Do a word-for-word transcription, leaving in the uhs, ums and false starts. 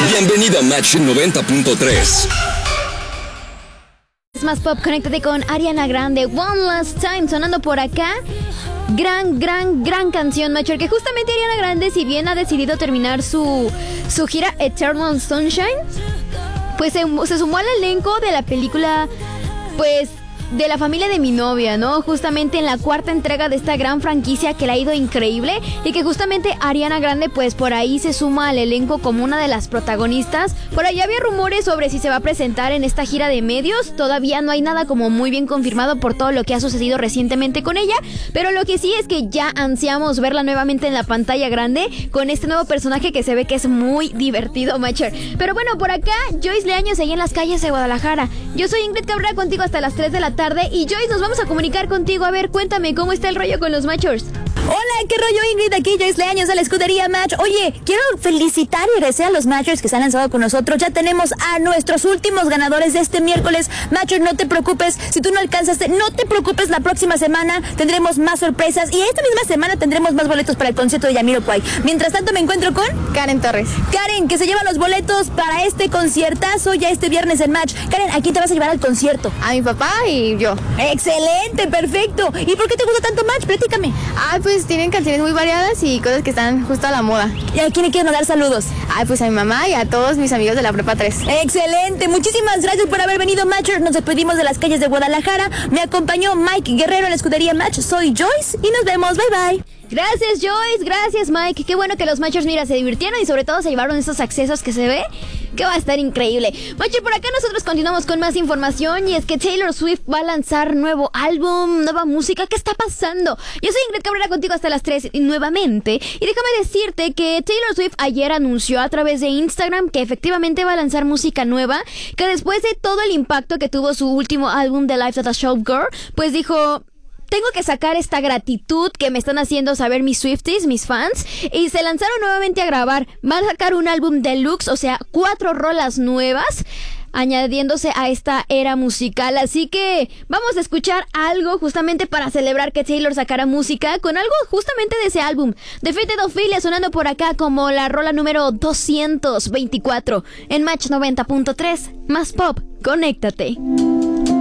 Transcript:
Bienvenido a Match noventa punto tres. Es más pop, conéctate con Ariana Grande, One Last Time, sonando por acá. Gran, gran, gran canción, Macher, que justamente Ariana Grande, si bien ha decidido terminar su, su gira Eternal Sunshine, pues se, se sumó al elenco de la película, pues, de La familia de mi novia, ¿no? Justamente en la cuarta entrega de esta gran franquicia que le ha ido increíble y que justamente Ariana Grande, pues, por ahí se suma al elenco como una de las protagonistas. Por ahí había rumores sobre si se va a presentar en esta gira de medios. Todavía no hay nada como muy bien confirmado por todo lo que ha sucedido recientemente con ella, pero lo que sí es que ya ansiamos verla nuevamente en la pantalla grande con este nuevo personaje que se ve que es muy divertido, Macher. Pero bueno, por acá, Joyce Leaños ahí en las calles de Guadalajara. Yo soy Ingrid Cabrera, contigo hasta las tres de la tarde. Y Joyce, nos vamos a comunicar contigo. A ver, cuéntame, ¿cómo está el rollo con los Matchers? Hola, ¿qué rollo, Ingrid? Aquí Joyce Leaños de la escudería Match. Oye, quiero felicitar y agradecer a los Matchers que se han lanzado con nosotros. Ya tenemos a nuestros últimos ganadores de este miércoles. Matcher, no te preocupes. Si tú no alcanzaste, no te preocupes. La próxima semana tendremos más sorpresas. Y esta misma semana tendremos más boletos para el concierto de Jamiroquai. Mientras tanto, me encuentro con Karen Torres. Karen, que se lleva los boletos para este conciertazo ya este viernes en Match. Karen, ¿a quién te vas a llevar al concierto? A mi papá y yo. ¡Excelente! ¡Perfecto! ¿Y por qué te gusta tanto Match? Platícame. Ah, pues tienen canciones muy variadas y cosas que están justo a la moda. ¿Y a quién le quieres mandar saludos? Ah, pues a mi mamá y a todos mis amigos de la Prepa tres. ¡Excelente! Muchísimas gracias por haber venido, Matcher. Nos despedimos de las calles de Guadalajara. Me acompañó Mike Guerrero en la escudería Match. Soy Joyce y nos vemos. Bye, bye. Gracias, Joyce. Gracias, Mike. Qué bueno que los Matchers, mira, se divirtieron y sobre todo se llevaron estos accesos que se ve que va a estar increíble. Matcher, por acá nosotros continuamos con más información y es que Taylor Swift va a lanzar nuevo álbum, nueva música. ¿Qué está pasando? Yo soy Ingrid Cabrera, contigo hasta las tres y nuevamente. Y déjame decirte que Taylor Swift ayer anunció a través de Instagram que efectivamente va a lanzar música nueva, que después de todo el impacto que tuvo su último álbum The Life of a Showgirl, pues dijo: tengo que sacar esta gratitud que me están haciendo saber mis Swifties, mis fans. Y se lanzaron nuevamente a grabar. Van a sacar un álbum deluxe, o sea, cuatro rolas nuevas, añadiéndose a esta era musical. Así que vamos a escuchar algo justamente para celebrar que Taylor sacara música con algo justamente de ese álbum. Defeated Ophelia sonando por acá como la rola número doscientos veinticuatro en Match noventa punto tres. Más pop, conéctate.